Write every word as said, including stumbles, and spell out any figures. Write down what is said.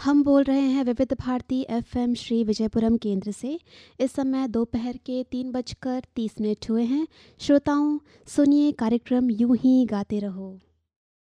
हम बोल रहे हैं विविध भारती एफएम श्री विजयपुरम केंद्र से। इस समय दोपहर के तीन बजकर तीस मिनट हुए हैं। श्रोताओं, सुनिए कार्यक्रम यूं ही गाते रहो।